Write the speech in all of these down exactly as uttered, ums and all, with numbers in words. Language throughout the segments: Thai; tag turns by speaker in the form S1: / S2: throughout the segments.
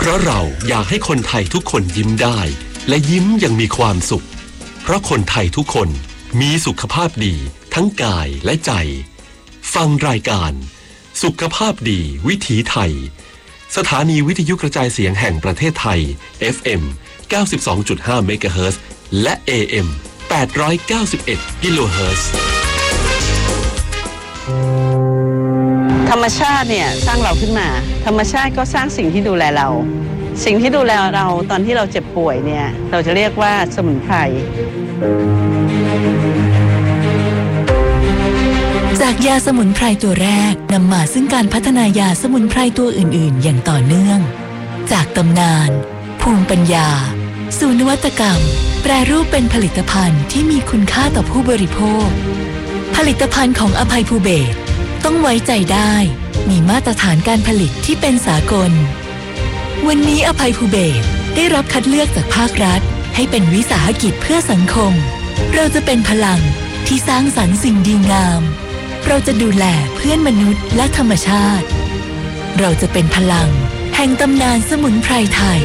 S1: เพราะเราอยากให้คนไทยทุกคนยิ้มได้และยิ้มอย่างมีความสุขเพราะคนไทยทุกคนมีสุขภาพดีทั้งกายและใจฟังรายการสุขภาพดีวิถีไทยสถานีวิทยุกระจายเสียงแห่งประเทศไทย เอฟ เอ็ม เก้าสิบสองจุดห้า เมกะเฮิรตซ์และ เอ เอ็ม แปดร้อยเก้าสิบเอ็ด กิโลเฮิรตซ์
S2: ธรรมชาติเนี่ยสร้างเราขึ้นมาธรรมชาติก็สร้างสิ่งที่ดูแลเราสิ่งที่ดูแลเราตอนที่เราเจ็บป่วยเนี่ยเราจะเรียกว่าสมุนไพร
S3: จากยาสมุนไพรตัวแรกนำมาซึ่งการพัฒนายาสมุนไพรตัวอื่นๆอย่างต่อเนื่องจากตำนานภูมิปัญญาสู่นวัตกรรมแปรรูปเป็นผลิตภัณฑ์ที่มีคุณค่าต่อผู้บริโภคผลิตภัณฑ์ของอภัยภูเบศรต้องไว้ใจได้มีมาตรฐานการผลิตที่เป็นสากลวันนี้อภัยภูเบศรได้รับคัดเลือกจากภาครัฐให้เป็นวิสาหกิจเพื่อสังคมเราจะเป็นพลังที่สร้างสรรค์สิ่งดีงามเราจะดูแลเพื่อนมนุษย์และธรรมชาติเราจะเป็นพลังแห่งตำนานสมุนไพรไทย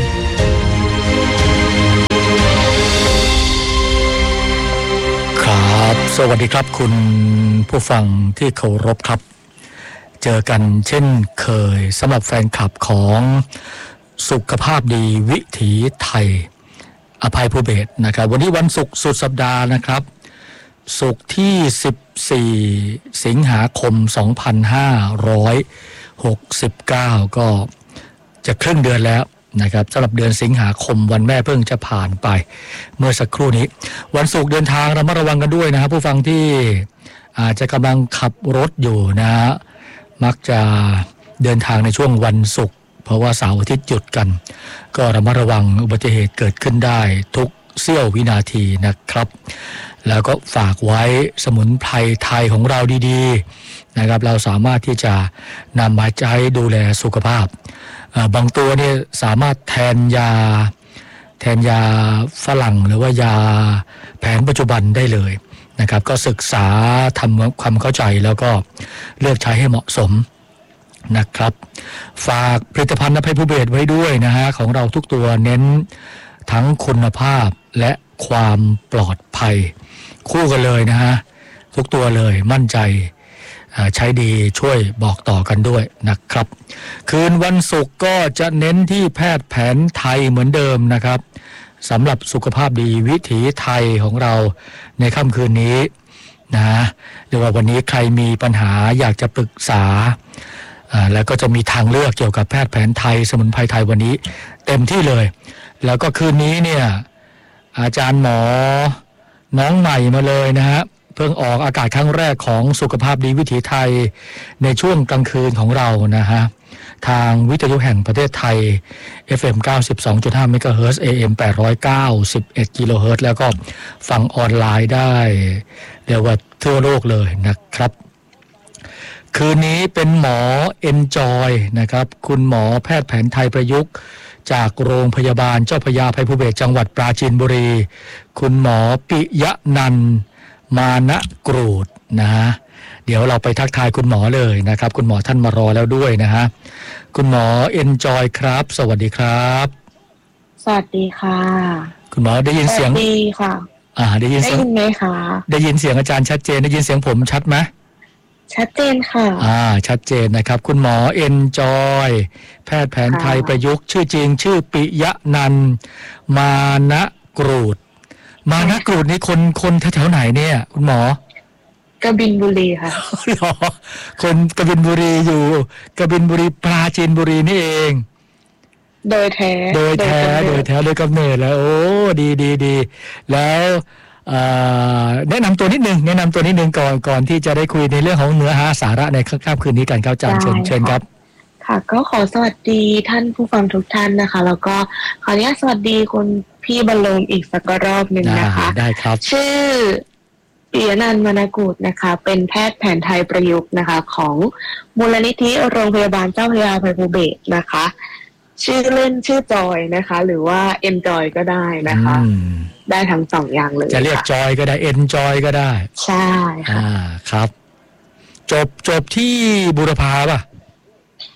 S4: ครับสวัสดีครับคุณผู้ฟังที่เคารพครับเจอกันเช่นเคยสำหรับแฟนคลับของสุขภาพดีวิถีไทยอภัยภูเบศรนะครับวันนี้วันศุกร์สุดสัปดาห์นะครับศุกร์ที่สิบสี่สิงหาคมสองพันห้าร้อยหกสิบเก้าก็จะครึ่งเดือนแล้วนะครับสำหรับเดือนสิงหาคมวันแม่เพิ่งจะผ่านไปเมื่อสักครู่นี้วันศุกร์เดินทางระมัดระวังกันด้วยนะครับผู้ฟังที่อาจจะกำลังขับรถอยู่นะมักจะเดินทางในช่วงวันศุกร์เพราะว่าเสาร์อาทิตย์หยุดกันก็ระมัดระวังอุบัติเหตุเกิดขึ้นได้ทุกเสี้ยววินาทีนะครับแล้วก็ฝากไว้สมุนไพรไทยของเราดีๆนะครับเราสามารถที่จะนำมาใช้ดูแลสุขภาพบางตัวเนี่ยสามารถแทนยาแทนยาฝรั่งหรือว่ายาแผนปัจจุบันได้เลยนะครับก็ศึกษาทำความเข้าใจแล้วก็เลือกใช้ให้เหมาะสมนะครับฝากผลิตภัณฑ์อภัยภูเบศรไว้ด้วยนะฮะของเราทุกตัวเน้นทั้งคุณภาพและความปลอดภัยคู่กันเลยนะฮะทุกตัวเลยมั่นใจใช้ดีช่วยบอกต่อกันด้วยนะครับคืนวันศุกร์ก็จะเน้นที่แพทย์แผนไทยเหมือนเดิมนะครับสำหรับสุขภาพดีวิถีไทยของเราในค่ำคืนนี้นะหรือว่าวันนี้ใครมีปัญหาอยากจะปรึกษาแล้วก็จะมีทางเลือกเกี่ยวกับแพทย์แผนไทยสมุนไพรไทยวันนี้เต็มที่เลยแล้วก็คืนนี้เนี่ยอาจารย์หมอน้องใหม่มาเลยนะฮะเพิ่งออกอากาศครั้งแรกของสุขภาพดีวิถีไทยในช่วงกลางคืนของเรานะฮะทางวิทยุแห่งประเทศไทย เอฟ เอ็ม เก้าสิบสองจุดห้า เมกะเฮิรตซ์ เอ เอ็ม แปดร้อยเก้าสิบเอ็ด กิโลเฮิรตซ์แล้วก็ฟังออนไลน์ได้เรียกว่าทั่วโลกเลยนะครับคืนนี้เป็นหมอเอนจอยนะครับคุณหมอแพทย์แผนไทยประยุกต์จากโรงพยาบาลเจ้าพระยาอภัยภูเบศรจังหวัดปราจีนบุรีคุณหมอปิยะนันท์มานะกรูดนะฮะเดี๋ยวเราไปทักทายคุณหมอเลยนะครับคุณหมอท่านมารอแล้วด้วยนะฮะคุณหมอเอนจอยครับสวัสดีครับ
S5: สวัสดีค่ะ
S4: คุณหมอได้ยินเสียง
S5: ดีค่ะ
S4: อ่าได้ยินเสียง
S5: ได้ยินไหมคะ
S4: ได้ยินเสียงอาจารย์ชัดเจนได้ยินเสียงผมชัดไหม
S5: ชัดเจนค่ะ
S4: อ่าชัดเจนนะครับคุณหมอเอนจอยแพทย์แผนไทยประยุกต์ชื่อจริงชื่อปิยะนันท์มานะกรูดมานะกรูดนี่คนคนแถวๆไหนเนี่ยคุณหมอก
S5: บินบุรีค่ะ
S4: หรอคนกบินบุรีอยู่กบินบุรีปราจีนบุรีนี่เอง
S5: โดยแท้
S4: โดยแท้โดยแท้โดยกำเนิดแล้วโอ้ดีดีดีแล้วแนะนำตัวนิดนึงแนะนำตัวนิดนึงก่อนก่อนที่จะได้คุยในเรื่องของเนื้อหาสาระในค่ำคืนนี้กันครับอาจารย์เชิญเชิญครับ
S5: ค่ะก็ขอสวัสดีท่านผู้ฟังทุกท่านนะคะแล้วก็ขออนุญาตสวัสดีคุณพี่บรรลงอีกสักรอบหนึ่งนะคะ
S4: ได้ครับ
S5: ชื่อปิยะนันท์มานะกูดนะคะเป็นแพทย์แผนไทยประยุกต์นะคะของมูลนิธิโรงพยาบาลเจ้าพระยาอภัยภูเบศรนะคะชื่อเล่นชื่อจอยนะคะหรือว่าเอ็นจอยก็ได้นะคะได้ทั้งสองอย่างเลย
S4: จะเรียกจอยก็ได้เอ็นจอยก็ได้
S5: ใช่ค่ะ
S4: อ่าครับจบจบที่บูรพาป่ะ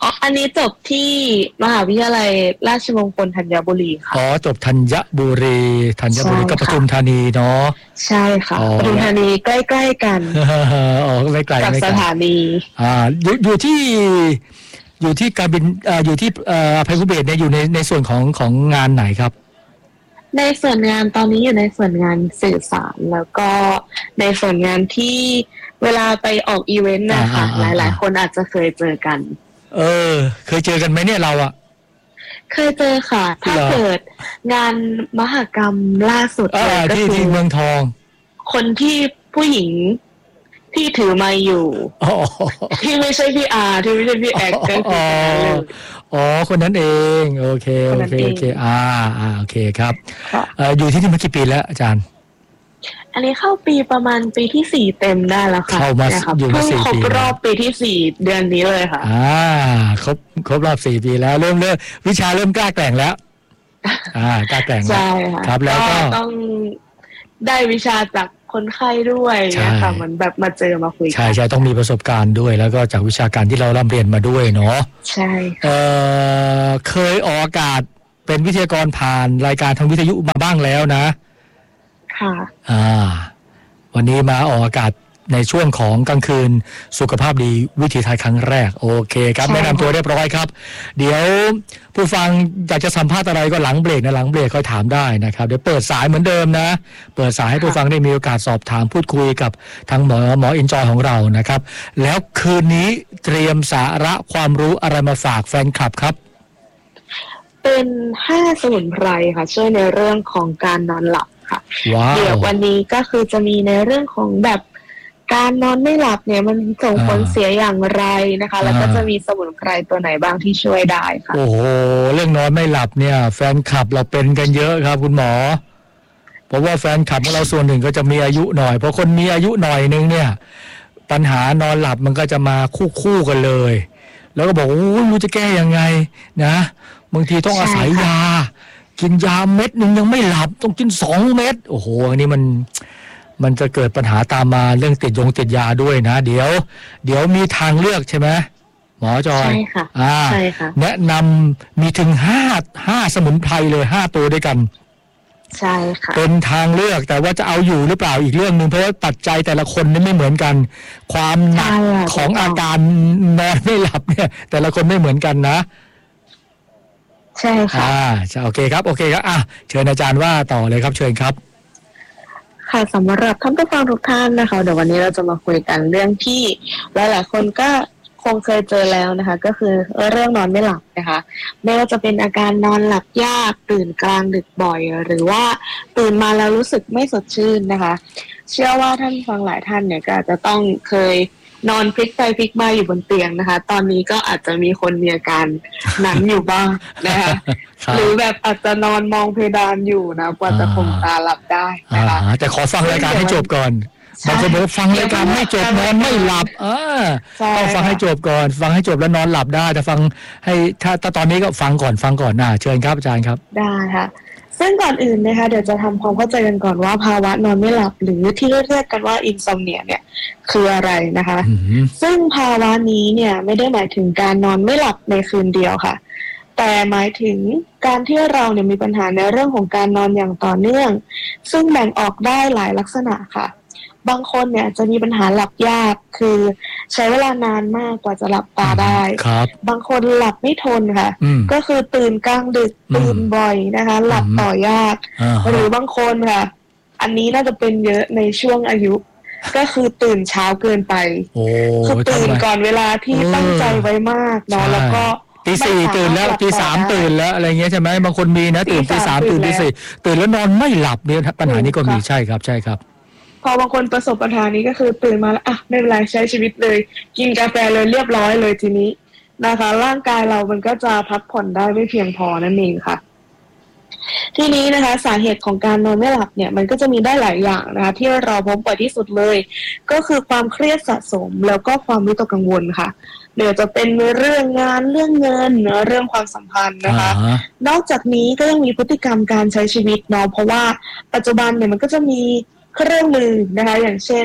S5: อ๋ออันนี้จบที่มหาวิทยาลัยราชมงคลธัญบุรีค่ะ
S4: อ๋อจบธัญบุรีธัญบุรีกับปทุมธานีเนาะ
S5: ใช่ค่ะปทุมธานีใกล้ๆกัน
S4: อ๋อไม่ไกล
S5: กับสถานี
S4: อ่าอยู่อยู่ที่อยู่ที่การบินอ่าอยู่ที่เอ่อภัยภูเบศรเนี่ยอยู่ในในส่วนของของงานไหนครับ
S5: ในส่วนงานตอนนี้อยู่ในส่วนงานสื่อสารแล้วก็ในส่วนงานที่เวลาไปออกอีเวนต์นะคะหลายๆคนอาจจะเคยเจอกัน
S4: เออเคยเจอกันไหมเนี่ยเราอะ
S5: เคยเจอค่ะถ้าเกิดงานมหกรรมล่าสุดเลยก็คือ
S4: ที่เมืองทอง
S5: คนที่ผู้หญิงที่ถือไมค์อยู่ที่ไม่ใช่พี่อาร์ที่ไม่ใช่พี่แอกก็คือ
S4: อ๋อคนนั้นเองโอเคโอเคโอเคอ่าอ่าโอเคครับอยู่ที่นี่มากี่ปีแล้วอาจารย์
S5: อันนี้เข้าปีประมาณปีที่สี่เต็มได้แล้วค่ะ
S4: เข้ามาอยู่มาสี่ปี
S5: ครบรอบปีที่สี่เดือนนี้เลยค่ะ
S4: อ่าครบครบรอบสี่ปีแล้วเริ่มเริ่มวิชาเริ่มกล้าแกร่งแล้วอ่ากล้าแกร่ง
S5: ใช่ค่ะ
S4: ครับแล้วก็
S5: ต้องได้วิชาจากคนไข้ด้วยนะคะเหมือนแบบมาเจอมาคุย
S4: ใช่ใช่ต้องมีประสบการณ์ด้วยแล้วก็จากวิชาการที่เราร่ำเรียนมาด้วยเนาะ
S5: ใช่
S4: เออเคยออกอากาศเป็นวิทยากรผ่านรายการทางวิทยุมาบ้างแล้วนะ
S5: ค่ะ
S4: อ่าวันนี้มาออกอากาศในช่วงของกลางคืนสุขภาพดีวิถีไทยครั้งแรกโอเคครับแนะนำตัวเรียบร้อยครับเดี๋ยวผู้ฟังอยากจะสัมภาษณ์อะไรก็หลังเบรกนะหลังเบรกค่อยถามได้นะครับเดี๋ยวเปิดสายเหมือนเดิมนะเปิดสายให้ผู้ฟังได้มีโอกาสสอบถามพูดคุยกับทางหมอหมออินจอยของเรานะครับแล้วคืนนี้เตรียมสาระความรู้อะไรมาฝากแฟนคลับครับ
S5: เป็นห้าสมุนไพรค่ะช่วยในเรื่องของการนอนหลับค่ะ wow. เดี๋ยววันนี้ก็คือจะมีในเรื่องของแบบการนอนไม่หลับเนี่ยมันส่งผลเสียอย่างไรนะคะแล้วก็จะมีสมุนไพรตัวไหนบ้างที่ช่วยได้ค่ะ
S4: โอ้โหเรื่องนอนไม่หลับเนี่ยแฟนคลับเราเป็นกันเยอะครับคุณหมอเพราะว่าแฟนคลับของเราส่วนหนึ่งก็จะมีอายุหน่อยเพราะคนมีอายุหน่อยนึงเนี่ยปัญหานอนหลับมันก็จะมาคู่คู่กันเลยแล้วก็บอกโอ้รู้จะแก้ยังไงนะบางทีต้องอาศัยยากินยาเม็ดนึงยังไม่หลับต้องกินสองเม็ดโอ้โหอันนี้มันมันจะเกิดปัญหาตามมาเรื่องติดยงติดยาด้วยนะเดี๋ยวเดี๋ยวมีทางเลือกใช่ไหมหมอจอย
S5: ใช่ค่ะ
S4: อ่า
S5: ใช่ค่ะ
S4: แนะนำมีถึงห้าห้าสมุนไพรเลยห้าตัวด้วยกัน
S5: ใช่ค่ะ
S4: เป็นทางเลือกแต่ว่าจะเอาอยู่หรือเปล่าอีกเรื่องนึงเพราะว่าปัจจัยแต่ละคนนี่ไม่เหมือนกันความหนักของอาการนอนไม่หลับเนี่ยแต่ละคนไม่เหมือนกันนะ
S5: ใช่ค่ะ
S4: อ่าโอเคครับโอเคครับอ่ะเชิญอาจารย์ว่าต่อเลยครับเชิญครับ
S5: ค่ะสำหรับท่านผู้ฟังทุกท่านนะคะเดี๋ยววันนี้เราจะมาคุยกันเรื่องที่หลายๆคนก็คงเคยเจอแล้วนะคะก็คือเรื่องนอนไม่หลับนะคะไม่ว่าจะเป็นอาการนอนหลับยากตื่นกลางดึกบ่อยหรือว่าตื่นมาแล้วรู้สึกไม่สดชื่นนะคะเชื่อว่าท่านฟังหลายท่านเนี่ยก็อาจจะต้องเคยนอนพลิกไปพลิกมาอยู่บนเตียงนะคะตอนนี้ก็อาจจะมีคนมีอาการนั้นอยู่บ้างนะคะหรือแบบอาจจะนอนมองเพดานอยู่นะกว่าจะคงตาหลับได้นะคะ
S4: แต่ขอฟังรายการให้จบก่อนบางคนบอกฟังรายการไม่จบนอนไม่หลับเออต้องฟังให้จบก่อนฟังให้จบแล้วนอนหลับได้แต่ฟังให้ถ้าถ้าตอนนี้ก็ฟังก่อนฟังก่อนนะเชิญครับอาจารย์ครับ
S5: ได้ค่ะซึ่งก่อนอื่นนะคะเดี๋ยวจะทำความเข้าใจกันก่อนว่าภาวะนอนไม่หลับหรือที่เรียกกันว่าอินซอมเนียเนี่ยคืออะไรนะคะ
S4: mm-hmm.
S5: ซึ่งภาวะนี้เนี่ยไม่ได้หมายถึงการนอนไม่หลับในคืนเดียวค่ะแต่หมายถึงการที่เราเนี่ยมีปัญหาในเรื่องของการนอนอย่างต่อเนื่องซึ่งแบ่งออกได้หลายลักษณะค่ะบางคนเนี่ยจะมีปัญหาหลับยากคือใช้เวลานานมากกว่าจะหลับตาได้บางคนหลับไม่ทนค่ะก็คือตื่นกลางดึกตื่นบ่อยนะคะหลับต่อยากหรือบางคนค่ะอันนี้น่าจะเป็นเยอะในช่วงอายุก็คือตื่นเช้าเกินไปคือตื่นก่อนเวลาที่ตั้งใจไว้มากเนาะแล้วก็
S4: ตีสี่ตื่นแล้วตีสามตื่นแล้วอะไรเงี้ยใช่ไหมบางคนมีนะตื่นตีสามตื่นตีสี่ตื่นแล้วนอนไม่หลับเนี่ยปัญหานี้ก็มีใช่ครับใช่ครับ
S5: พอบางคนประสบปัญหานี้ก็คือตื่นมาแล้วอ่ะไม่เป็นไรใช้ชีวิตเลยกินกาแฟเลยเรียบร้อยเลยทีนี้นะคะร่างกายเรามันก็จะพักผ่อนได้ไม่เพียงพอนั่นเองค่ะทีนี้นะคะสาเหตุของการนอนไม่หลับเนี่ยมันก็จะมีได้หลายอย่างนะคะที่เราพบบ่อยที่สุดเลยก็คือความเครียดสะสมแล้วก็ความวิตกกังวลค่ะเดี๋ยวจะเป็นเรื่องงานเรื่องเงินเรื่องความสัมพันธ์นะคะ uh-huh. นอกจากนี้ก็ยังมีพฤติกรรมการใช้ชีวิตเนาะเพราะว่าปัจจุบันเนี่ยมันก็จะมีเครื่องมือนะคะอย่างเช่น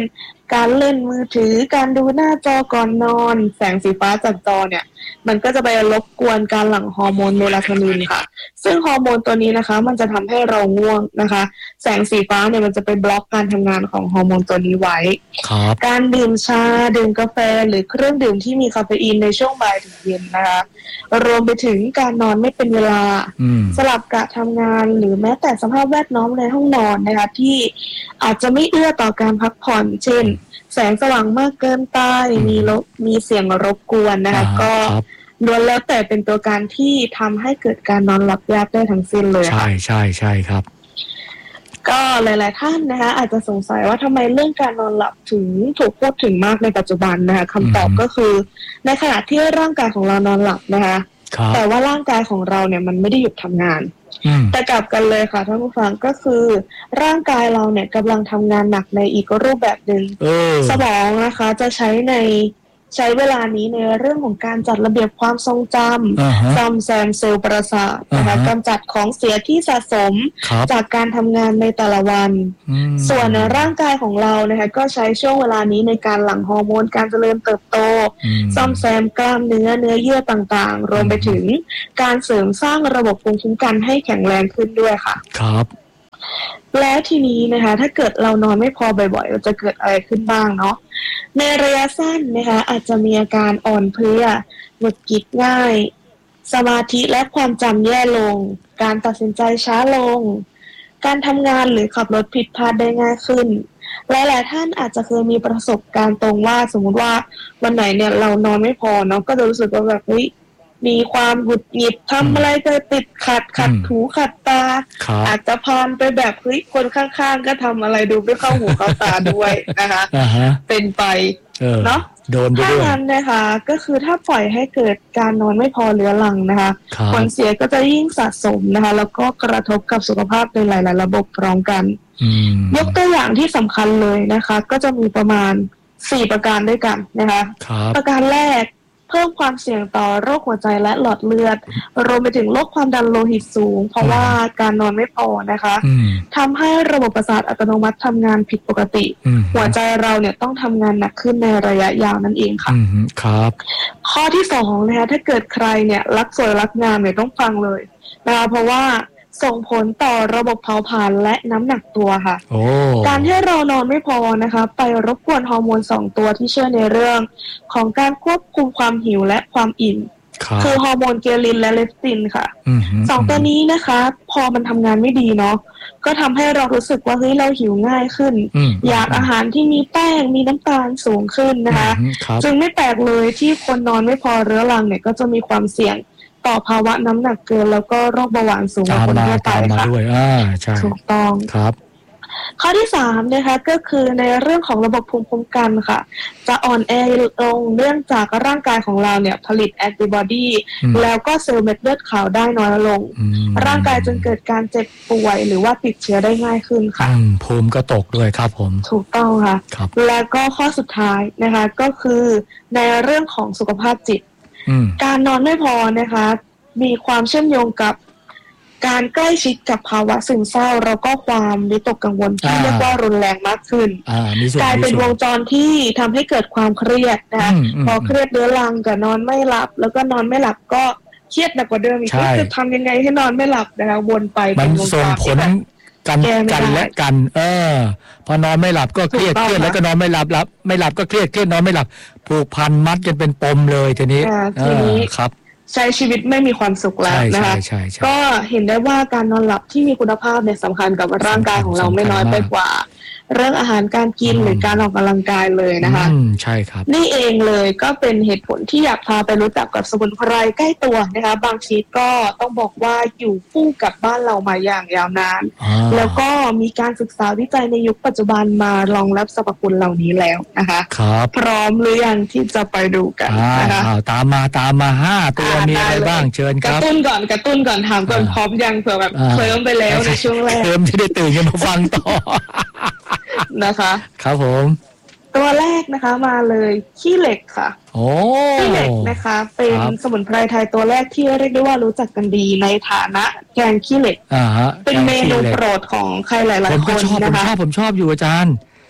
S5: การเล่นมือถือการดูหน้าจอก่อนนอนแสงสีฟ้าจากจอเนี่ยมันก็จะไปรบกวนการหลั่งฮอร์โมนเมลาโทนินค่ะซึ่งฮอร์โมนตัวนี้นะคะมันจะทำให้เราง่วงนะคะแสงสีฟ้าเนี่ยมันจะไปบล็อกการทำงานของฮอร์โมนตัวนี้ไว้การดื่มชาดื่มกาแฟหรือเครื่องดื่มที่มีคาเฟอีนในช่วงบ่ายถึงเย็นนะคะรวมไปถึงการนอนไม่เป็นเวลาสลับกะทำงานหรือแม้แต่สภาพแวดล้อมในห้องนอนนะคะที่อาจจะไม่เอื้อต่อการพักผ่อนเช่นแสงสว่างมากเกินไปมีรบมีเสียงรบกวนนะคะก็ล้วนแล้วแต่เป็นตัวการที่ทำให้เกิดการนอนหลับยากได้ทั้งสิ้นเลยค่ะ
S4: ใช่ใช่ใช่ครับ
S5: ก็หลายๆท่านนะคะอาจจะสงสัยว่าทำไมเรื่องการนอนหลับถึงถูกพูดถึงมากในปัจจุบันนะคะคำตอบก็คือในขณะที่ร่างกายของเรานอนหลับนะคะแต่ว่าร่างกายของเราเนี่ยมันไม่ได้หยุดทำงานแต่กลับกันเลยค่ะท่านผู้ฟังก็คือร่างกายเราเนี่ยกำลังทำงานหนักในอีกรูปแบบหนึ่งสมองนะคะจะใช้ในใช้เวลานี้ในเรื่องของการจัดระเบียบความทรงจำซ่อมแซมเซลล์ประสาทนะคะกำจัดของเสียที่สะสมจากการทำงานในแต่ละวันส่วนร่างกายของเรานะคะก็ใช้ช่วงเวลานี้ในการหลั่งฮอร์โมนการเจริญเติบโตซ่อมแซมกล้ามเนื้อเนื้อเยื่อต่างๆรวมไปถึงการเสริมสร้างระบบภูมิคุ้มกันให้แข็งแรงขึ้นด้วยค่ะ
S4: ครับ
S5: และทีนี้นะคะถ้าเกิดเรานอนไม่พอบ่อยๆเราจะเกิดอะไรขึ้นบ้างเนาะในระยะสั้นนะคะอาจจะมีอาการอ่อนเพลียหงุดหงิดง่ายสมาธิและความจำแย่ลงการตัดสินใจช้าลงการทำงานหรือขับรถผิดพลาดได้ง่ายขึ้นหลายๆท่านอาจจะเคยมีประสบการณ์ตรงว่าสมมุติว่าวันไหนเนี่ยเรานอนไม่พอเนาะก็จะรู้สึกว่าแบบเฮ้ยมีความหงุดหงิดทำอะไรก็ติดขัดขัดหูขัดตาอาจจะพานไปแบบเฮ้ยคนข้างๆก็ทำอะไรดูไม่เข้าหูเข้าตาด้วยนะคะ เป็นไปเนาะถ้างั้นนะคะก็คือถ้าปล่อยให้เกิดการนอนไม่พอเรื้อรังนะคะผลเสียก็จะยิ่งสะสมนะคะแล้วก็กระทบกับสุขภาพในหลายๆระบบพร้อมกันยกตัวอย่างที่สำคัญเลยนะคะก็จะมีประมาณสี่ประการด้วยกันนะคะประการแรกเพิ่มความเสี่ยงต่อโรคหัวใจและหลอดเลือดรวมไปถึงโรคความดันโลหิตสูงเพราะว่าการนอนไม่พอนะคะทำให้ระบบประสาทอัตโนมัติทำงานผิดปกติหัวใจเราเนี่ยต้องทำงานหนักขึ้นในระยะยาวนั่นเองค่ะ
S4: ครับ
S5: ข้อที่สองนะคะถ้าเกิดใครเนี่ยรักสวยรักงามเนี่ยต้องฟังเลยนะคะเพราะว่าส่งผลต่อระบบเผาผลาญและน้ำหนักตัวค่ะการที่เรานอนไม่พอนะคะไปรบกวนฮอร์โมนสองตัวที่ช่วยในเรื่องของการควบคุมความหิวและความอิ่มคือฮอร์โมนเกลินและเลปตินค่ะสองตัวนี้นะคะพอมันทำงานไม่ดีเนาะก็ทำให้เรารู้สึกว่าเฮ้ยเราหิวง่ายขึ้นอยากอาหารที่มีแป้งมีน้ำตาลสูงขึ้นนะคะจึงไม่แปลกเลยที่คนนอนไม่พอเรื้อรังเนี่ยก็จะมีความเสี่ยงต่อภาวะน้ำหนักเกินแล้วก็โรคเบาหวานสูงกว่าคนทั่วไปค่ะถูกต้อง
S4: ครับ
S5: ข้อที่สามนะคะก็คือในเรื่องของระบบภูมิคุ้มกันค่ะจะอ่อนแอลงเนื่องจากร่างกายของเราเนี่ยผลิตแอนติบอดีแล้วก็เซลล์เม็ดเลือดขาวได้น้อยลงร่างกายจึงเกิดการเจ็บป่วยหรือว่าติดเชื้อได้ง่ายขึ้นค่ะ
S4: ภูมิก็ตกด้วยครับผม
S5: ถูกต้องค่ะแล้วก็ข้อสุดท้ายนะคะก็คือในเรื่องของสุขภาพจิตการนอนไม่พอนะคะมีความเชื่อมโยงกับการใกล้ชิดกับภาวะซึมเศร้าแล้วก็ความวิตกกังวลที่เรียกว่ารุนแรงมากขึ้นกลายเป็นวงจรที่ทำให้เกิดความเครียดนะคะพอเครียดเรื้อรังกับนอนไม่หลับแล้วก็นอนไม่หลับก็เครียดหนักกว่าเดิมอีกก็คือทำยังไงให้นอนไม่หลับนะคะวนไป
S4: เป็นวงจรผลกันกันและกันเออพอนอนไม่หลับก็เครียดเครียดแล้วก็นอนไม่หลับหลับไม่หลับก็เครียดเครียดนอนไม่หลับผูกพันมัดกันเป็นปมเลยทีนี้
S5: ทีนี้
S4: ครับ
S5: ใช้ชีวิตไม่มีความสุขแล้วนะคะก็เห็นได้ว่าการนอนหลับที่มีคุณภาพเนี่ยสำคัญกับร่างกายของเราไม่น้อยไปกว่าเรื่องอาหารการกินหรือการออกกำลังกายเลยนะคะ
S4: ใช่ครับ
S5: นี่เองเลยก็เป็นเหตุผลที่อยากพาไปรู้จักกับสมุนไพรใกล้ตัวนะคะบางชนิดก็ต้องบอกว่าอยู่คู่กับบ้านเรามาอย่างยาวนานแล้วก็มีการศึกษาวิจัยในยุคปัจจุบันมารองรับสรรพคุณเหล่านี้แล้วนะคะ
S4: ครับ
S5: พร้อมหรือยังที่จะไปดูกันนะคะ
S4: ตามมาตามมาห้าตัวมีอะไรบ้างเชิญค
S5: รับกระตุ้นก่อนกระตุ้นก่อนถามก่อนพร้อมยังเผื่อแบบเคลิ้มไปแล้วในช่วงแรก
S4: เคลิ้มจะได้ตื่นกันมาฟังต่อ
S5: นะคะ
S4: ครับผม
S5: ตัวแรกนะคะมาเลยขี้เหล็กค่ะ
S4: โอ้
S5: ขี้เหล็กนะคะเป็นสมุนไพรไทยตัวแรกที่เรียกได้ว่ารู้จักกันดีในฐานะแกงขี้เหล็ก
S4: อ่าฮะ
S5: เป็นเมนูโปรดของใครหลายๆคนนะคะ
S4: ผมชอบผมชอบผมชอบอยู่อาจารย์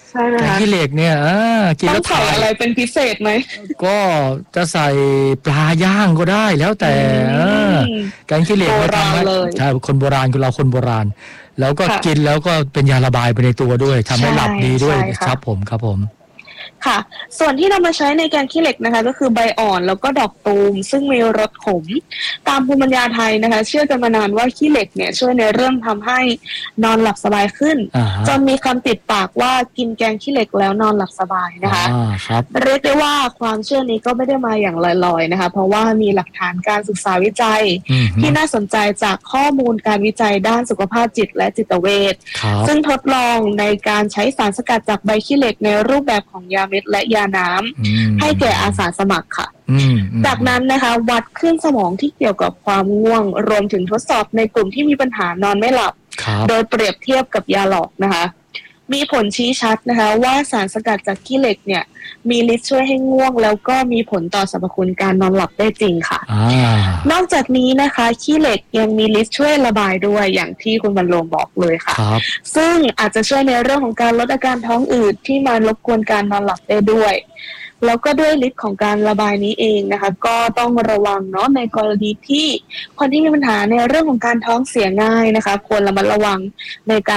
S5: ใช่ไหมคะ
S4: แกงขี้เหล็กเนี่ยกินแล้วถ่าย
S5: อะไรเป็นพิเศษไหม
S4: ก็จะใส่ปลาย่างก็ได้แล้วแต่แกงขี้เหล็ก
S5: โบราณเลย
S4: ใช่คนโบราณคือเราคนโบราณแล้วก็กินแล้วก็เป็นยาระบายไปในตัวด้วยทำให้หลับดีด้วยครับผมครับผม
S5: ค่ะส่วนที่นำมาใช้ในแกงขี้เหล็กนะคะก็คือใบอ่อนแล้วก็ดอกตูมซึ่งมีรสขมตามภูมิปัญญาไทยนะคะเชื่อกันมานานว่าขี้เหล็กเนี่ยช่วยในเรื่องทำให้นอนหลับสบายขึ้นจนมีคำติดปากว่ากินแกงขี้เหล็กแล้วนอนหลับสบายนะคะเรียกได้ว่าความเชื่อนี้ก็ไม่ได้มาอย่างลอยๆนะคะเพราะว่ามีหลักฐานการศึกษาวิจัยที่น่าสนใจจากข้อมูลการวิจัยด้านสุขภาพจิตและจิตเวชซึ่งทดลองในการใช้สารสกัดจากใบขี้เหล็กในรูปแบบของยาเม็ดและยาน้ำให้แก่อาสาสมัครค่ะจากนั้นนะคะวัดคลื่นสมองที่เกี่ยวกับความง่วงรวมถึงทดสอบในกลุ่มที่มีปัญหานอนไม่หลับโดยเปรียบเทียบกับยาหลอกนะคะมีผลชี้ชัดนะคะว่าสารสกัดจากขี้เหล็กเนี่ยมีฤทธิ์ช่วยให้ง่วงแล้วก็มีผลต่อสรรพคุณการนอนหลับได้จริงค่ะนอกจากนี้นะคะขี้เหล็กยังมีฤทธิ์ช่วยระบายด้วยอย่างที่คุณบรรลงบอกเลยค่ะซึ่งอาจจะช่วยในเรื่องของการลดอาการท้องอืดที่มารบกวนการนอนหลับได้ด้วยแล้วก็ด้วยฤทธิ์ของการระบายนี้เองนะคะก็ต้องระวังเนาะในกรณีที่คนที่มีปัญหาในเรื่องของการท้องเสียง่ายนะคะควรระมัดระวังในการ